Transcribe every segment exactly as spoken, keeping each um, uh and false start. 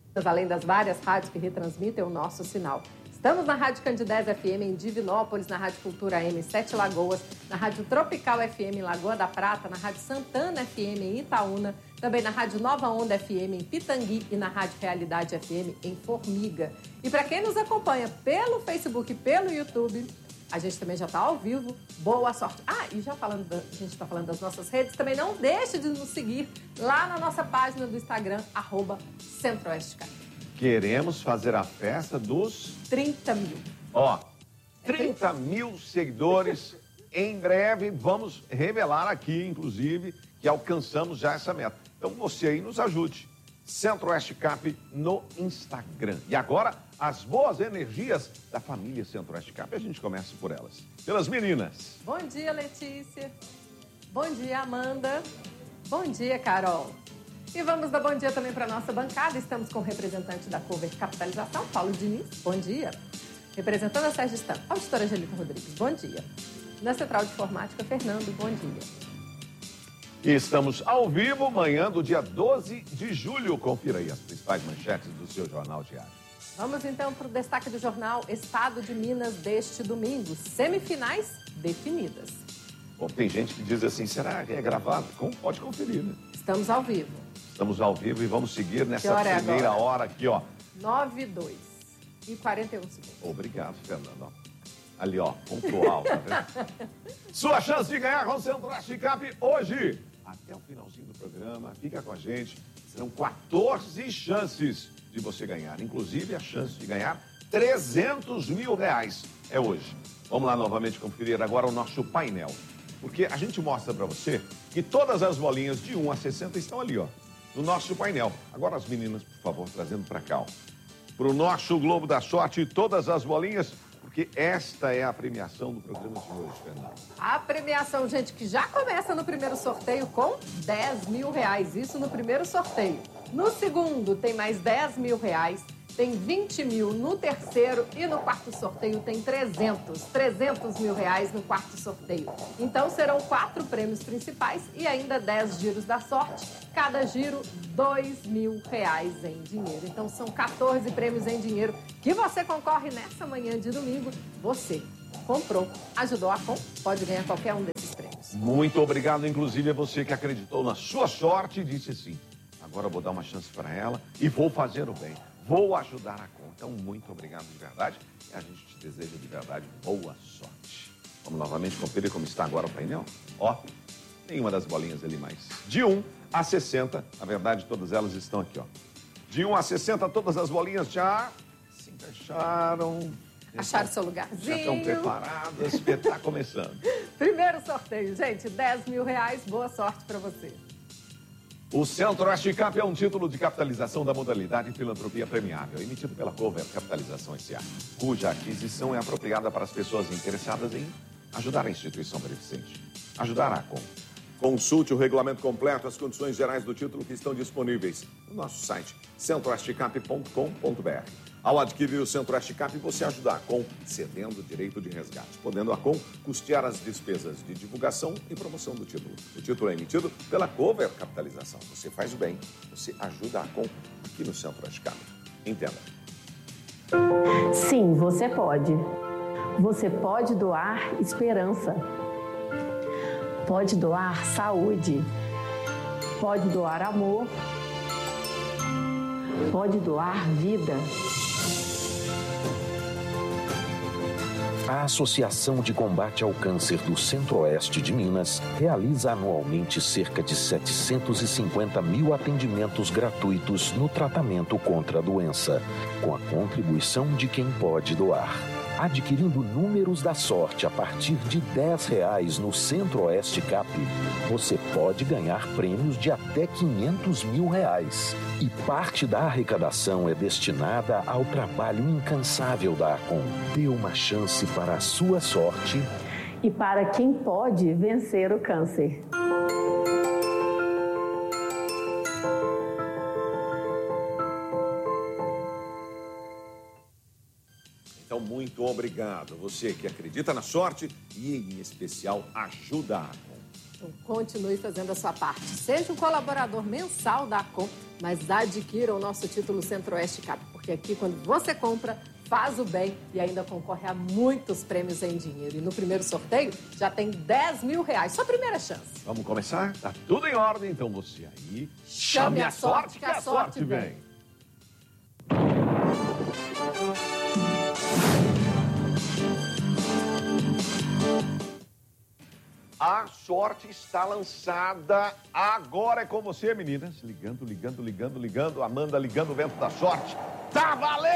além das várias rádios que retransmitem o nosso sinal. Estamos na Rádio Candidez F M em Divinópolis, na Rádio Cultura A M Sete Lagoas, na Rádio Tropical F M em Lagoa da Prata, na Rádio Santana F M em Itaúna, também na Rádio Nova Onda F M em Pitangui e na Rádio Realidade F M em Formiga. E para quem nos acompanha pelo Facebook e pelo YouTube, a gente também já está ao vivo. Boa sorte. Ah, e já falando, da, a gente está falando das nossas redes, também não deixe de nos seguir lá na nossa página do Instagram, arroba Centro-Oeste Cap. Queremos fazer a festa dos... trinta mil. Ó, trinta mil seguidores. Em breve vamos revelar aqui, inclusive, que alcançamos já essa meta. Então você aí nos ajude. Centro-Oeste Cap no Instagram. E agora, as boas energias da família Centro-Oeste Cap. A gente começa por elas. Pelas meninas. Bom dia, Letícia. Bom dia, Amanda. Bom dia, Carol. E vamos dar bom dia também para a nossa bancada. Estamos com o representante da Cover Capitalização, Paulo Diniz. Bom dia. Representando a Sérgio Stam, auditora Angelita Rodrigues. Bom dia. Na Central de Informática, Fernando. Bom dia. E estamos ao vivo, manhã do dia doze de julho. Confira aí as principais manchetes do seu Jornal Diário. Vamos então para o destaque do jornal Estado de Minas deste domingo. Semifinais definidas. Bom, tem gente que diz assim, será que é gravado? Como pode conferir, né? Estamos ao vivo. Estamos ao vivo e vamos seguir nessa hora é primeira agora? hora aqui, ó. nove e dois e quarenta e um segundos. Obrigado, Fernando. Ali, ó, pontual, tá vendo? Sua chance de ganhar com o Centro-Oeste Cap hoje. Até o finalzinho do programa, fica com a gente. Serão quatorze chances de você ganhar. Inclusive, a chance de ganhar trezentos mil reais é hoje. Vamos lá novamente conferir agora o nosso painel. Porque a gente mostra para você que todas as bolinhas de um a sessenta estão ali, ó, no nosso painel. Agora as meninas, por favor, trazendo para cá, ó. Para o nosso Globo da Sorte, todas as bolinhas, porque esta é a premiação do programa de hoje, Fernando. A premiação, gente, que já começa no primeiro sorteio com dez mil reais. Isso no primeiro sorteio. No segundo tem mais dez mil reais. Tem vinte mil no terceiro e no quarto sorteio tem trezentos. trezentos mil reais no quarto sorteio. Então serão quatro prêmios principais e ainda dez giros da sorte. Cada giro, dois mil reais em dinheiro. Então são quatorze prêmios em dinheiro que você concorre nessa manhã de domingo. Você comprou, ajudou a Com, pode ganhar qualquer um desses prêmios. Muito obrigado, inclusive, a você que acreditou na sua sorte e disse assim, agora eu vou dar uma chance para ela e vou fazer o bem. Vou ajudar a conta. Então, muito obrigado de verdade. E a gente te deseja de verdade boa sorte. Vamos novamente conferir como está agora o painel? Ó, tem uma das bolinhas ali mais. De um a sessenta, na verdade, todas elas estão aqui, ó. De um a sessenta, todas as bolinhas já se encaixaram. Acharam seu lugarzinho. Já estão preparadas, está começando. Primeiro sorteio, gente, dez mil reais. Boa sorte para você. O Centro-Oeste Cap é um título de capitalização da modalidade Filantropia Premiável, emitido pela Cover Capitalização S A, cuja aquisição é apropriada para as pessoas interessadas em ajudar a instituição beneficente. Ajudar a Com. Consulte o regulamento completo, as condições gerais do título que estão disponíveis no nosso site, centro oeste cap ponto com ponto br. Ao adquirir o Centro-Oeste Cap, você ajuda a Com cedendo o direito de resgate, podendo a Com custear as despesas de divulgação e promoção do título. O título é emitido pela Cover Capitalização. Você faz o bem, você ajuda a Com aqui no Centro-Oeste Cap. Entenda. Sim, você pode. Você pode doar esperança. Pode doar saúde. Pode doar amor. Pode doar vida. A Associação de Combate ao Câncer do Centro-Oeste de Minas realiza anualmente cerca de setecentos e cinquenta mil atendimentos gratuitos no tratamento contra a doença, com a contribuição de quem pode doar. Adquirindo números da sorte a partir de dez reais no Centro-Oeste Cap, você pode ganhar prêmios de até quinhentos mil reais. E parte da arrecadação é destinada ao trabalho incansável da Acom. Dê uma chance para a sua sorte e para quem pode vencer o câncer. Então, muito obrigado. Você que acredita na sorte e, em especial, ajuda a Acom. Então, continue fazendo a sua parte. Seja um colaborador mensal da Acom. mas adquira o nosso título Centro-Oeste Cap, porque aqui quando você compra, faz o bem e ainda concorre a muitos prêmios em dinheiro. E no primeiro sorteio já tem dez mil reais, sua primeira chance. Vamos começar? Tá tudo em ordem, então você aí chame a sorte que a sorte vem. A sorte está lançada. Agora é com você, meninas. Ligando, ligando, ligando, ligando. Amanda ligando o vento da sorte. Tá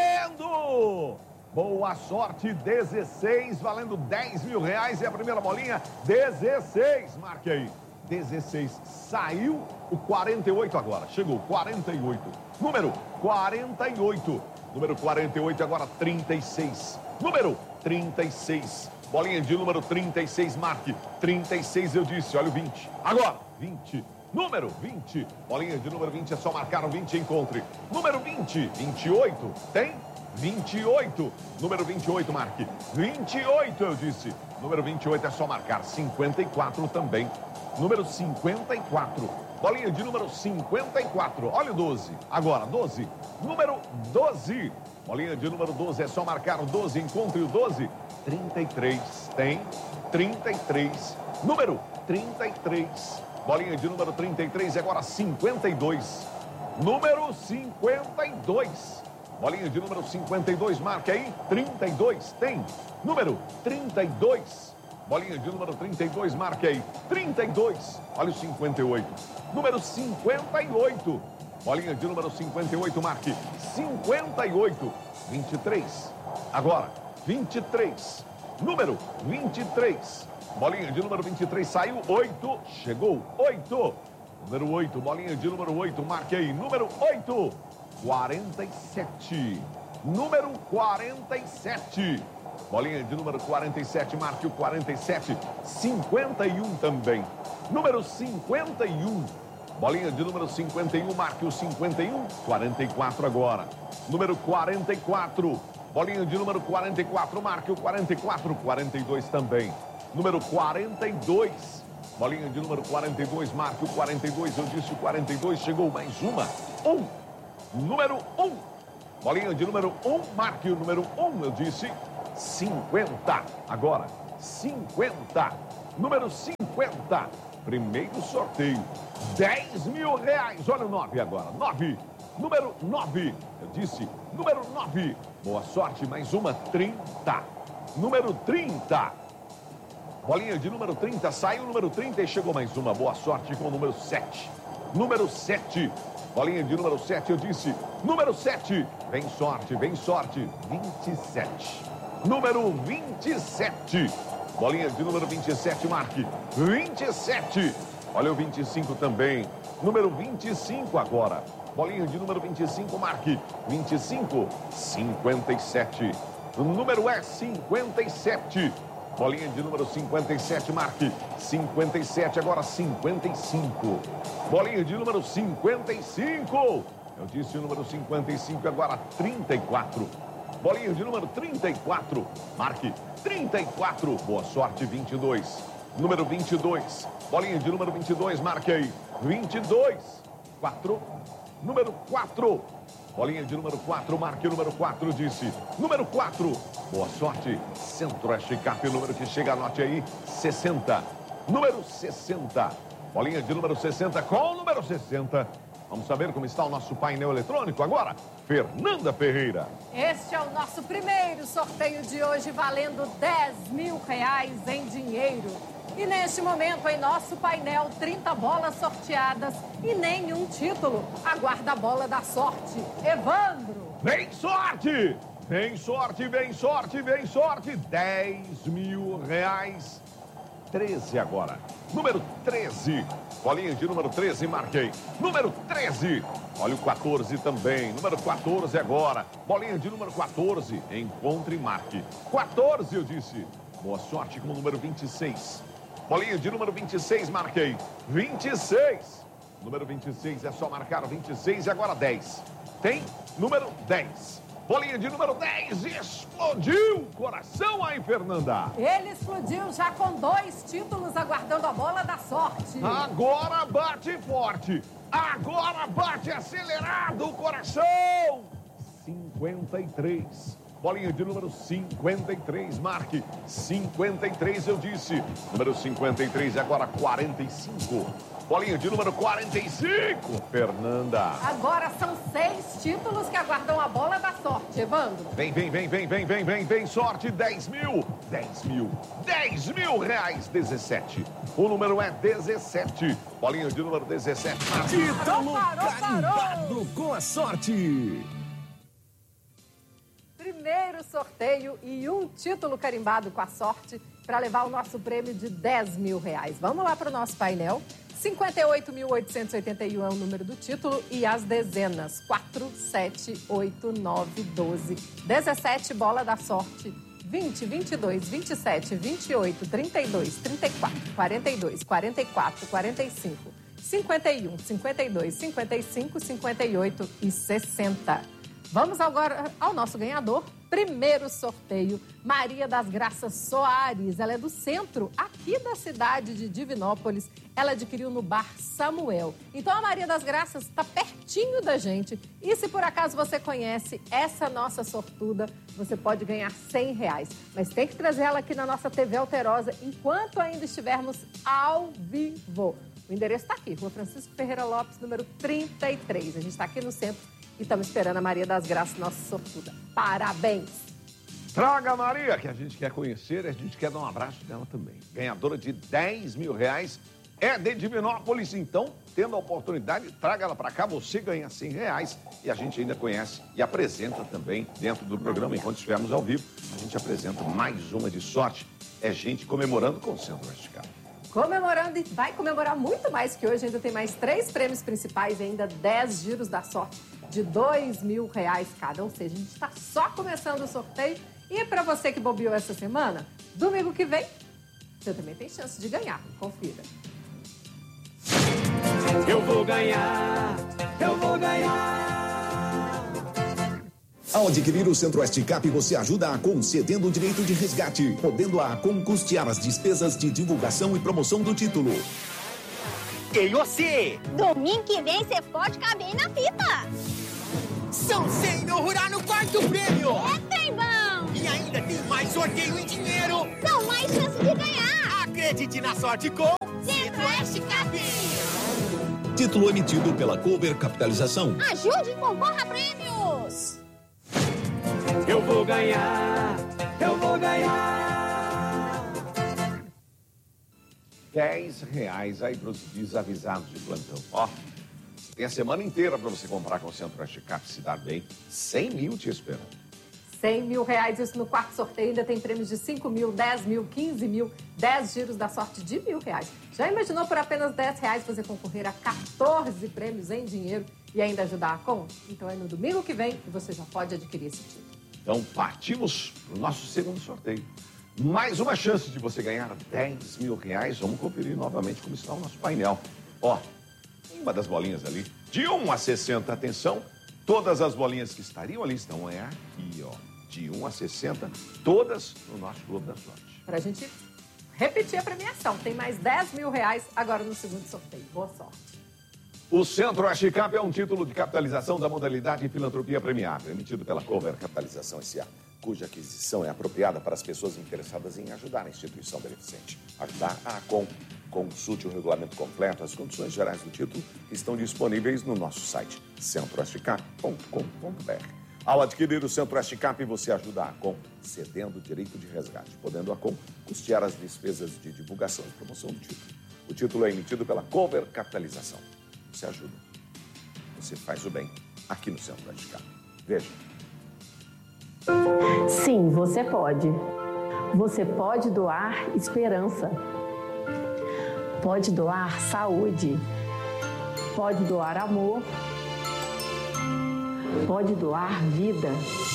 valendo! Boa sorte, dezesseis, valendo dez mil reais. E a primeira bolinha, dezesseis. Marque aí. dezesseis. Saiu o quarenta e oito agora. Chegou, quarenta e oito. Número quarenta e oito. Número quarenta e oito agora, trinta e seis. Número trinta e seis. Bolinha de número trinta e seis, marque. trinta e seis eu disse, olha o vinte. Agora, vinte. Número vinte. Bolinha de número vinte, é só marcar o vinte e encontre. Número vinte. vinte e oito. Tem? vinte e oito. Número vinte e oito, marque. vinte e oito eu disse. Número vinte e oito é só marcar. cinquenta e quatro também. Número cinquenta e quatro. Bolinha de número cinquenta e quatro. Olha o doze. Agora, doze. Número doze. Bolinha de número doze, é só marcar o doze. Encontre o doze. trinta e três. Tem? trinta e três. Número trinta e três. Bolinha de número trinta e três, agora cinquenta e dois. Número cinquenta e dois. Bolinha de número cinquenta e dois, marque aí. trinta e dois. Tem? Número trinta e dois. Bolinha de número trinta e dois, marque aí. trinta e dois. Olha o cinquenta e oito. Número cinquenta e oito. Bolinha de número cinquenta e oito, marque. cinquenta e oito. vinte e três. Agora, vinte e três. Número vinte e três. Bolinha de número vinte e três, saiu. oito. Chegou. oito. Número oito. Bolinha de número oito, marque aí. Número oito. quarenta e sete. Número quarenta e sete. Bolinha de número quarenta e sete, marque o quarenta e sete. cinquenta e um também. Número cinquenta e um. Bolinha de número cinquenta e um, marque o cinquenta e um. quarenta e quatro agora. Número quarenta e quatro. Bolinha de número quarenta e quatro, marque o quarenta e quatro. quarenta e dois também. Número quarenta e dois. Bolinha de número quarenta e dois, marque o quarenta e dois. Eu disse o quarenta e dois, chegou mais uma. um. Número um. Bolinha de número um, marque o número um. Eu disse cinquenta. Agora, cinquenta. Número cinquenta. Primeiro sorteio. dez mil reais. Olha o nove agora. nove. Número nove. Eu disse número nove. Boa sorte, mais uma. trinta. Número trinta. Bolinha de número trinta, saiu o número trinta e chegou mais uma. Boa sorte com o número sete. Número sete. Bolinha de número sete, eu disse. Número sete. Vem sorte, vem sorte. vinte e sete. Número vinte e sete. Bolinha de número vinte e sete, marque. vinte e sete. Olha o vinte e cinco também. Número vinte e cinco agora. Bolinha de número vinte e cinco, marque. vinte e cinco. cinquenta e sete. O número é cinquenta e sete. Bolinha de número cinquenta e sete, marque. cinquenta e sete, agora cinquenta e cinco. Bolinha de número cinquenta e cinco. Eu disse o número cinquenta e cinco, agora trinta e quatro. Bolinha de número trinta e quatro. Marque trinta e quatro. Boa sorte, vinte e dois. Número vinte e dois. Bolinha de número vinte e dois, marque aí. vinte e dois. quatro. Número quatro. Bolinha de número quatro, marque o número quatro, disse. Número quatro. Boa sorte. Centro-Oeste Cap, número que chega, anote aí. sessenta. Número sessenta. Bolinha de número sessenta com o número sessenta. Vamos saber como está o nosso painel eletrônico agora. Fernanda Ferreira. Este é o nosso primeiro sorteio de hoje, valendo dez mil reais em dinheiro. E neste momento, em nosso painel, trinta bolas sorteadas e nenhum título. Aguarda a bola da sorte. Evandro. Vem sorte! Vem sorte, vem sorte, vem sorte. dez mil reais. treze agora. Número treze. Bolinha de número treze, marquei. Número treze. Olha o quatorze também. Número quatorze agora. Bolinha de número quatorze. Encontre e marque. quatorze, eu disse. Boa sorte com o número vinte e seis. Bolinha de número vinte e seis, marquei. vinte e seis. Número vinte e seis, é só marcar o vinte e seis e agora dez. Tem número dez. Bolinha de número dez, explodiu o coração aí, Fernanda. Ele explodiu já com dois títulos, aguardando a bola da sorte. Agora bate forte. Agora bate acelerado o coração. cinquenta e três. Bolinha de número cinquenta e três, marque. cinquenta e três, eu disse. Número cinquenta e três, agora quarenta e cinco. Bolinha de número quarenta e cinco, Fernanda. Agora são seis títulos que aguardam a bola da sorte, Evandro. Vem, vem, vem, vem, vem, vem, vem, vem, sorte, dez mil, dez mil, dez mil reais, dezessete. O número é dezessete. Bolinha de número dezessete. Título Parou, parou, carimbado com a sorte. Primeiro sorteio e um título carimbado com a sorte para levar o nosso prêmio de dez mil reais. Vamos lá para o nosso painel. cinquenta e oito mil oitocentos e oitenta e um é o número do título e as dezenas. quatro, sete, oito, nove, doze, dezessete, bola da sorte. vinte, vinte e dois, vinte e sete, vinte e oito, trinta e dois, trinta e quatro, quarenta e dois, quarenta e quatro, quarenta e cinco, cinquenta e um, cinquenta e dois, cinquenta e cinco, cinquenta e oito e sessenta. Vamos agora ao nosso ganhador. Primeiro sorteio, Maria das Graças Soares. Ela é do centro, aqui da cidade de Divinópolis. Ela adquiriu no Bar Samuel. Então, a Maria das Graças está pertinho da gente. E se por acaso você conhece essa nossa sortuda, você pode ganhar cem reais. Mas tem que trazer ela aqui na nossa T V Alterosa enquanto ainda estivermos ao vivo. O endereço está aqui, Rua Francisco Ferreira Lopes, número trinta e três. A gente está aqui no centro. E estamos esperando a Maria das Graças, nossa sortuda. Parabéns! Traga a Maria, que a gente quer conhecer, a gente quer dar um abraço dela também. Ganhadora de dez mil reais, é de Divinópolis, então, tendo a oportunidade, traga ela para cá, você ganha cem reais. E a gente ainda conhece e apresenta também dentro do programa, enquanto estivermos ao vivo, a gente apresenta mais uma de sorte. É gente comemorando com o Centro-Oeste de Cap. Comemorando e vai comemorar muito mais que hoje. Ainda tem mais três prêmios principais e ainda dez giros da sorte de dois mil reais cada. Ou seja, a gente está só começando o sorteio. E para você que bobeou essa semana, domingo que vem, você também tem chance de ganhar. Confira. Eu vou ganhar, eu vou ganhar. Ao adquirir o Centro-Oeste Cap, você ajuda a Acom cedendo o direito de resgate, podendo a Acom custear as despesas de divulgação e promoção do título. E você? Domingo que vem você pode caber na fita. São cem mil rural no quarto prêmio. É trem bom. E ainda tem mais sorteio em dinheiro. São mais chances de ganhar. Acredite na sorte com Centro-Oeste Cap. Título emitido pela Cover Capitalização. Ajude e concorra a prêmios. Eu vou ganhar, eu vou ganhar. dez reais aí para os desavisados de plantão. Ó, tem a semana inteira para você comprar com o Centro-Oeste Cap, se dar bem. cem mil te esperando. cem mil reais, isso no quarto sorteio. Ainda tem prêmios de cinco mil, dez mil, quinze mil, dez giros da sorte de mil reais. Já imaginou por apenas dez reais você concorrer a quatorze prêmios em dinheiro e ainda ajudar a Acom? Então é no domingo que vem que você já pode adquirir esse título. Então partimos para o nosso segundo sorteio. Mais uma chance de você ganhar dez mil reais. Vamos conferir novamente como está o nosso painel. Ó, uma das bolinhas ali, de um a sessenta, atenção, todas as bolinhas que estariam ali estão é aqui, ó, de um a sessenta, todas no nosso Globo da Sorte. Para a gente repetir a premiação, tem mais dez mil reais agora no segundo sorteio. Boa sorte. O Centro-Oeste Cap é um título de capitalização da modalidade Filantropia Premiável, emitido pela Cover Capitalização S A, cuja aquisição é apropriada para as pessoas interessadas em ajudar a instituição beneficente. Ajudar a Acom. Consulte o regulamento completo, as condições gerais do título que estão disponíveis no nosso site, centro oeste cap ponto com ponto b r. Ao adquirir o Centro-Oeste Cap, você ajuda a Acom cedendo o direito de resgate, podendo a Acom custear as despesas de divulgação e promoção do título. O título é emitido pela Cover Capitalização. Você ajuda. Você faz o bem aqui no Centro-Oeste Cap. Veja. Sim, você pode. Você pode doar esperança. Pode doar saúde. Pode doar amor. Pode doar vida.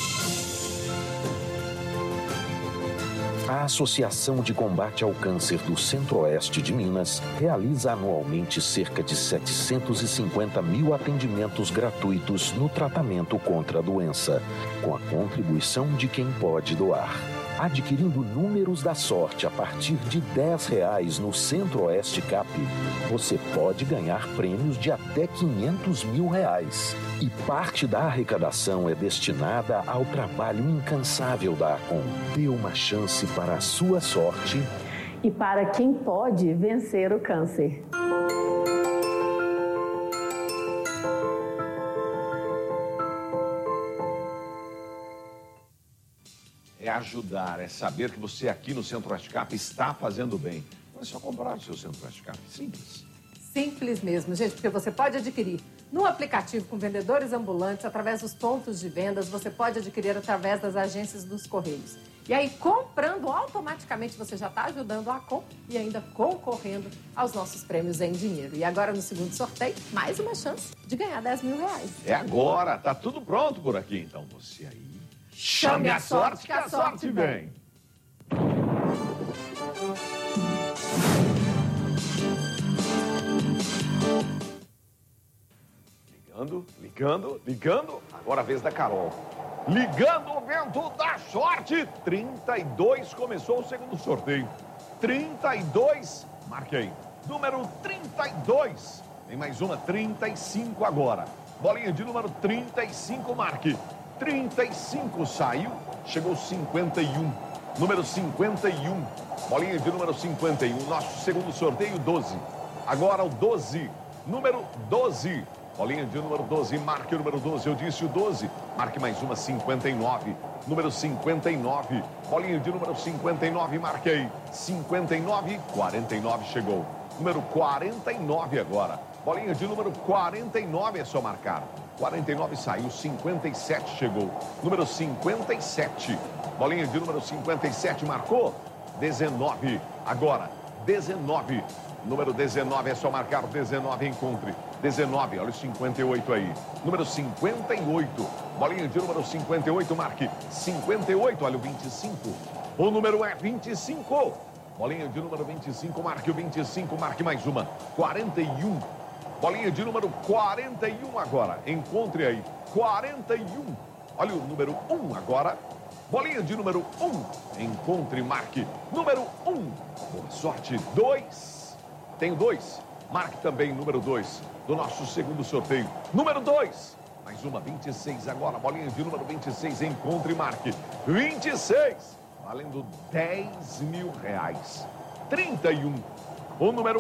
A Associação de Combate ao Câncer do Centro-Oeste de Minas realiza anualmente cerca de setecentos e cinquenta mil atendimentos gratuitos no tratamento contra a doença, com a contribuição de quem pode doar. Adquirindo números da sorte a partir de dez reais no Centro-Oeste Cap, você pode ganhar prêmios de até quinhentos mil reais. E parte da arrecadação é destinada ao trabalho incansável da Acom. Dê uma chance para a sua sorte E para quem pode vencer o câncer. É ajudar, é saber que você aqui no Centro-Oeste Cap está fazendo bem. Não é só comprar o seu Centro-Oeste Cap, simples. Simples mesmo, gente, porque você pode adquirir no aplicativo com vendedores ambulantes, através dos pontos de vendas, você pode adquirir através das agências dos Correios. E aí, comprando automaticamente, você já está ajudando a Acom e ainda concorrendo aos nossos prêmios em dinheiro. E agora, no segundo sorteio, mais uma chance de ganhar dez mil reais. É agora, tá tudo pronto por aqui. Então você aí, chame a sorte que a sorte vem. Ligando, ligando, ligando. Agora a vez da Carol. Ligando o vento da sorte. trinta e dois, começou o segundo sorteio. trinta e dois, marquei. Número trinta e dois. Tem mais uma, trinta e cinco agora. Bolinha de número trinta e cinco, marque. trinta e cinco saiu, chegou cinquenta e um. Número cinquenta e um. Bolinha de número cinquenta e um. Nosso segundo sorteio, doze. Agora o doze. Número doze. Bolinha de número doze, marque o número doze, eu disse o doze. Marque mais uma, cinquenta e nove. Número cinquenta e nove. Bolinha de número cinquenta e nove, marquei. cinquenta e nove, quarenta e nove chegou. Número quarenta e nove agora. Bolinha de número quarenta e nove é só marcar. quarenta e nove saiu, cinquenta e sete chegou. Número cinquenta e sete. Bolinha de número cinquenta e sete marcou. dezenove. Agora, dezenove. Número dezenove é só marcar dezenove, encontre. dezenove, olha o cinquenta e oito aí. Número cinquenta e oito. Bolinha de número cinquenta e oito, marque. cinquenta e oito, olha o vinte e cinco. O número é vinte e cinco. Bolinha de número vinte e cinco, marque o vinte e cinco, marque mais uma. quarenta e um. Bolinha de número quarenta e um agora. Encontre aí. quarenta e um. Olha o número um agora. Bolinha de número um. Encontre, marque. Número um. Boa sorte. dois. Tenho dois. Marque também número dois do nosso segundo sorteio. Número dois. Mais uma, vinte e seis agora. Bolinha de número vinte e seis. Encontre, marque. vinte e seis. Valendo dez mil reais. trinta e um. O número